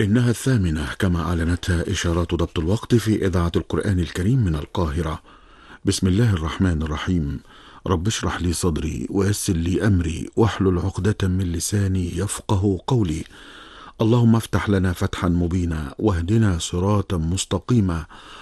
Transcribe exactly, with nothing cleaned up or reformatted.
إنها الثامنة كما أعلنتها إشارات ضبط الوقت في إذاعة القرآن الكريم من القاهرة. بسم الله الرحمن الرحيم. رب اشرح لي صدري ويسر لي أمري واحلل عقدة من لساني يفقه قولي. اللهم افتح لنا فتحا مبينا واهدنا صراطا مستقيما.